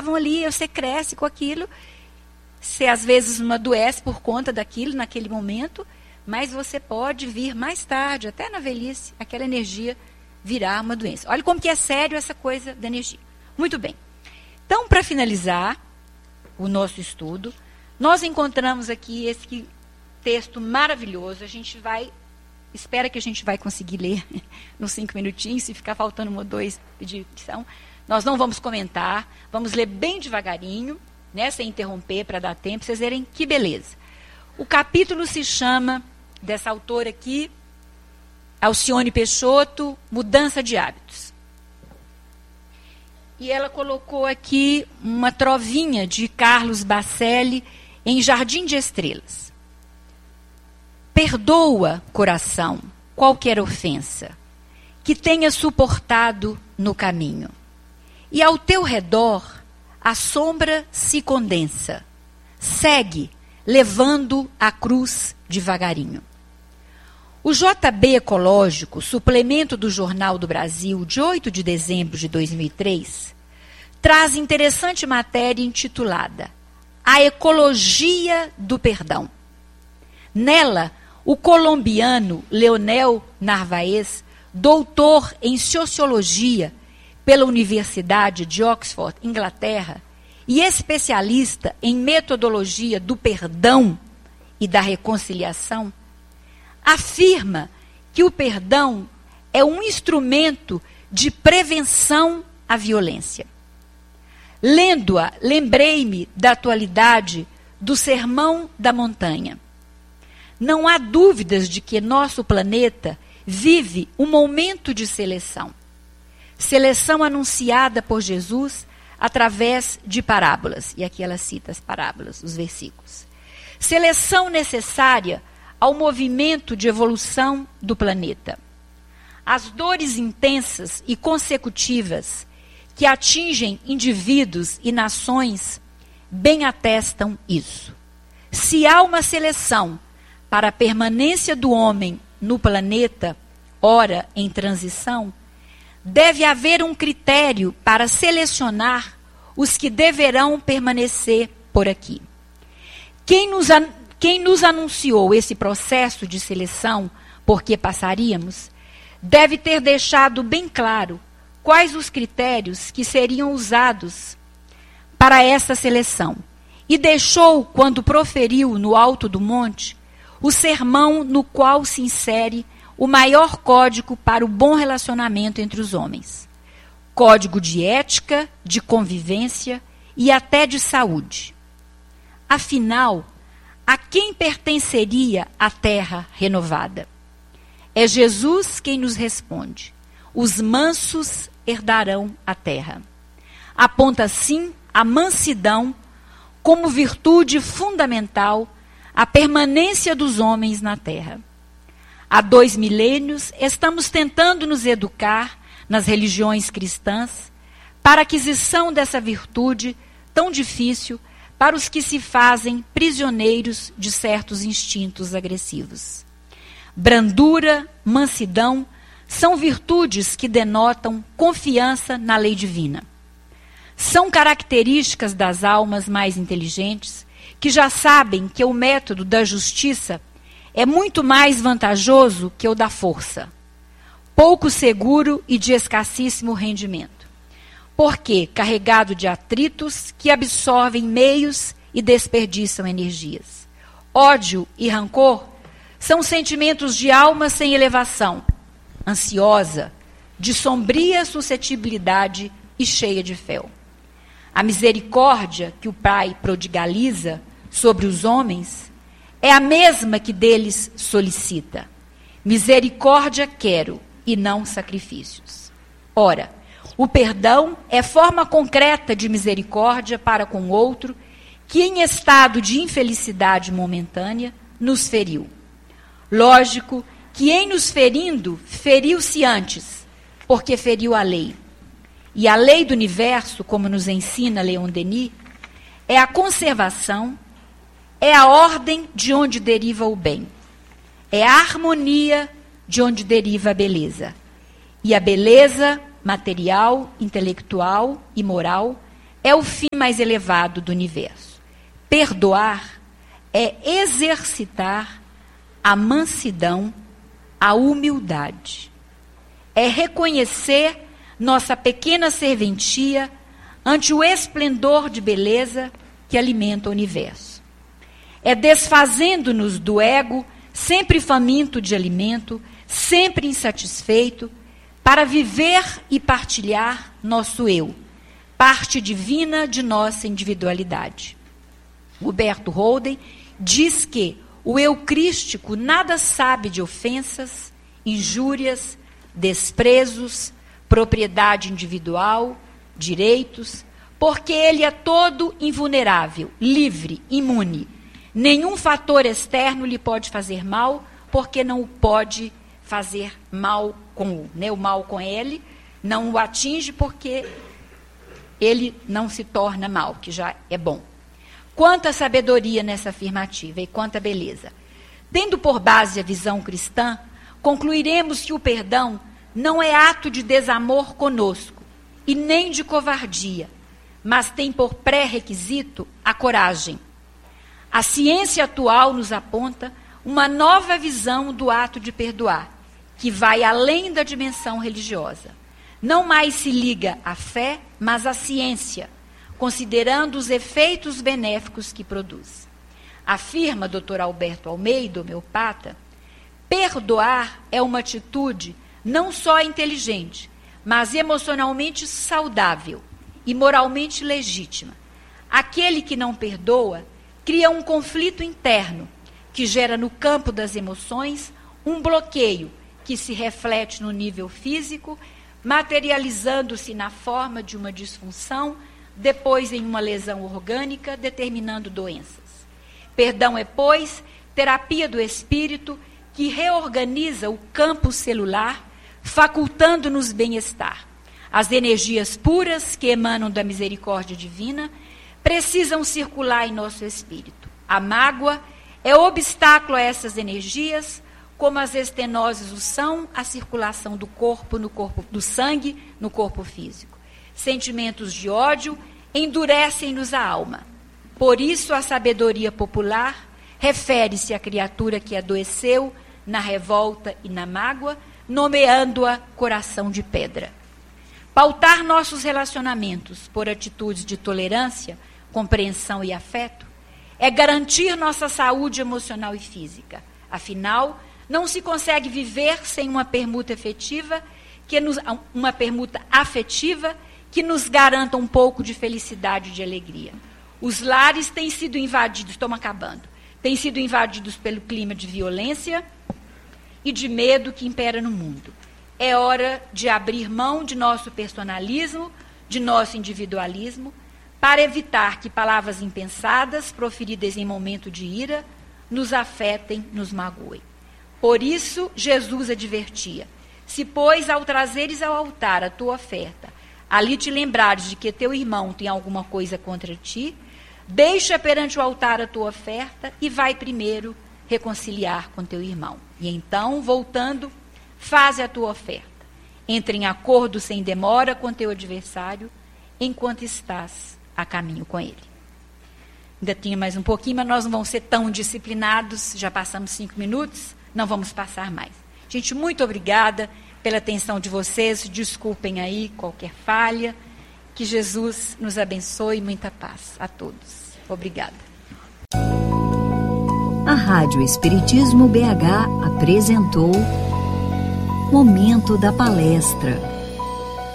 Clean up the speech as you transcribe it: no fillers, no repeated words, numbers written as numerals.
estavam ali, você cresce com aquilo, você às vezes não adoece por conta daquilo naquele momento, mas você pode vir mais tarde, até na velhice, aquela energia virar uma doença. Olha como que é sério essa coisa da energia. Muito bem. Então, para finalizar o nosso estudo, nós encontramos aqui esse texto maravilhoso. A gente espera que a gente vai conseguir ler nos 5 minutinhos, se ficar faltando 1 ou 2 de edição. Nós não vamos comentar, vamos ler bem devagarinho, né, sem interromper, para dar tempo, para vocês verem que beleza. O capítulo se chama, dessa autora aqui, Alcione Peixoto, Mudança de Hábitos. E ela colocou aqui uma trovinha de Carlos Bacelli em Jardim de Estrelas. Perdoa, coração, qualquer ofensa que tenha suportado no caminho. E ao teu redor a sombra se condensa. Segue, levando a cruz devagarinho. O JB Ecológico, suplemento do Jornal do Brasil, de 8 de dezembro de 2003, traz interessante matéria intitulada A Ecologia do Perdão. Nela, o colombiano Leonel Narvaez, doutor em Sociologia pela Universidade de Oxford, Inglaterra, e especialista em metodologia do perdão e da reconciliação, afirma que o perdão é um instrumento de prevenção à violência. Lendo-a, lembrei-me da atualidade do Sermão da Montanha. Não há dúvidas de que nosso planeta vive um momento de seleção. Seleção anunciada por Jesus através de parábolas. E aqui ela cita as parábolas, os versículos. Seleção necessária ao movimento de evolução do planeta. As dores intensas e consecutivas que atingem indivíduos e nações bem atestam isso. Se há uma seleção para a permanência do homem no planeta, ora em transição, deve haver um critério para selecionar os que deverão permanecer por aqui. Quem nos anunciou esse processo de seleção por que passaríamos, deve ter deixado bem claro quais os critérios que seriam usados para essa seleção. E deixou, quando proferiu no alto do monte, o sermão no qual se insere o maior código para o bom relacionamento entre os homens. Código de ética, de convivência e até de saúde. Afinal, a quem pertenceria a terra renovada? É Jesus quem nos responde. Os mansos herdarão a terra. Aponta, sim, a mansidão como virtude fundamental à permanência dos homens na terra. Há 2 milênios, estamos tentando nos educar nas religiões cristãs para a aquisição dessa virtude tão difícil para os que se fazem prisioneiros de certos instintos agressivos. Brandura, mansidão, são virtudes que denotam confiança na lei divina. São características das almas mais inteligentes que já sabem que o método da justiça é muito mais vantajoso que o da força, pouco seguro e de escassíssimo rendimento, porque carregado de atritos que absorvem meios e desperdiçam energias. Ódio e rancor são sentimentos de alma sem elevação, ansiosa, de sombria suscetibilidade e cheia de fel. A misericórdia que o Pai prodigaliza sobre os homens é a mesma que deles solicita. Misericórdia quero e não sacrifícios. Ora, o perdão é forma concreta de misericórdia para com o outro que, em estado de infelicidade momentânea, nos feriu. Lógico que, em nos ferindo, feriu-se antes, porque feriu a lei. E a lei do universo, como nos ensina Leon Denis, é a conservação, é a ordem de onde deriva o bem. É a harmonia de onde deriva a beleza. E a beleza material, intelectual e moral é o fim mais elevado do universo. Perdoar é exercitar a mansidão, a humildade. É reconhecer nossa pequena serventia ante o esplendor de beleza que alimenta o universo. É desfazendo-nos do ego, sempre faminto de alimento, sempre insatisfeito, para viver e partilhar nosso eu, parte divina de nossa individualidade. Huberto Holden diz que o eu crístico nada sabe de ofensas, injúrias, desprezos, propriedade individual, direitos, porque ele é todo invulnerável, livre, imune. Nenhum fator externo lhe pode fazer mal, porque não o pode fazer mal com o mal com ele, não o atinge porque ele não se torna mal, que já é bom. Quanta sabedoria nessa afirmativa e quanta beleza. Tendo por base a visão cristã, concluiremos que o perdão não é ato de desamor conosco e nem de covardia, mas tem por pré-requisito a coragem. A ciência atual nos aponta uma nova visão do ato de perdoar, que vai além da dimensão religiosa. Não mais se liga à fé, mas à ciência, considerando os efeitos benéficos que produz. Afirma Dr. Alberto Almeida, homeopata, perdoar é uma atitude não só inteligente, mas emocionalmente saudável e moralmente legítima. Aquele que não perdoa cria um conflito interno que gera no campo das emoções um bloqueio que se reflete no nível físico, materializando-se na forma de uma disfunção, depois em uma lesão orgânica, determinando doenças. Perdão é, pois, terapia do espírito que reorganiza o campo celular, facultando-nos bem-estar. As energias puras que emanam da misericórdia divina precisam circular em nosso espírito. A mágoa é obstáculo a essas energias, como as estenoses o são à circulação do corpo, do sangue no corpo físico. Sentimentos de ódio endurecem-nos a alma. Por isso, a sabedoria popular refere-se à criatura que adoeceu na revolta e na mágoa, nomeando-a coração de pedra. Pautar nossos relacionamentos por atitudes de tolerância, compreensão e afeto é garantir nossa saúde emocional e física. Afinal, não se consegue viver sem uma permuta afetiva que nos garanta um pouco de felicidade e de alegria. Os lares têm sido invadidos, estamos acabando, têm sido invadidos pelo clima de violência e de medo que impera no mundo. É hora de abrir mão de nosso personalismo, de nosso individualismo, para evitar que palavras impensadas, proferidas em momento de ira, nos afetem, nos magoem. Por isso, Jesus advertia: se, pois, ao trazeres ao altar a tua oferta, ali te lembrares de que teu irmão tem alguma coisa contra ti, deixa perante o altar a tua oferta e vai primeiro reconciliar com teu irmão. E então, voltando, faze a tua oferta. Entra em acordo sem demora com teu adversário, enquanto estás a caminho com ele. Ainda tinha mais um pouquinho, mas nós não vamos ser tão disciplinados, já passamos 5 minutos, não vamos passar mais. Gente, muito obrigada pela atenção de vocês, desculpem aí qualquer falha, que Jesus nos abençoe e muita paz a todos. Obrigada. A Rádio Espiritismo BH apresentou Momento da Palestra.